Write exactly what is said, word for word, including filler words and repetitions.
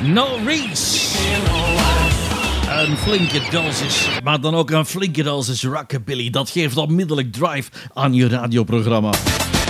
No Reach. Een flinke dosis, maar dan ook een flinke dosis rockabilly. Dat geeft onmiddellijk drive aan je radioprogramma.